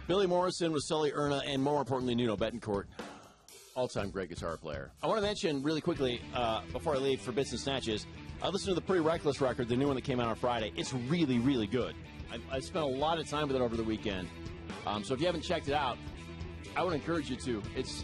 Billy Morrison with Sully Erna, and more importantly, Nuno Betancourt, all-time great guitar player. I want to mention really quickly, before I leave for Bits and Snatches, I listened to the Pretty Reckless record, the new one that came out on Friday. It's really, really good. I spent a lot of time with it over the weekend. So if you haven't checked it out, I would encourage you to.